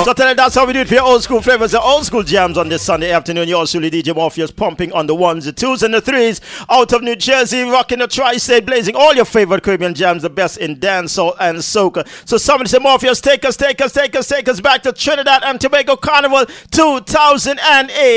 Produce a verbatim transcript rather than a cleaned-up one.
So tell you that's how we do it for your old school flavors, the old school jams on this Sunday afternoon. Yours truly, D J Morpheus, pumping on the ones, the twos, and the threes. Out of New Jersey, rocking the tri-state, blazing all your favorite Caribbean jams, the best in dancehall and soca. So somebody say, Morpheus, take us, take us, take us, take us back to Trinidad and Tobago Carnival two thousand eight.